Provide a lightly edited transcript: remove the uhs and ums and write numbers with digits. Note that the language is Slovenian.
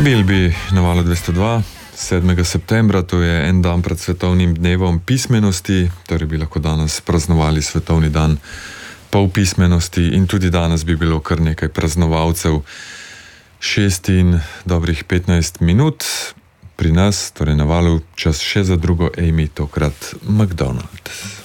Bil bi na Valu 202, 7. septembra, to je en dan pred svetovnim dnevom pismenosti, torej bi lahko danes praznovali svetovni dan polpismenosti in tudi danes bi bilo kar nekaj praznovalcev. 6 in dobrih 15 minut pri nas, torej na Valu, čas še za drugo Amy, tokrat McDonald.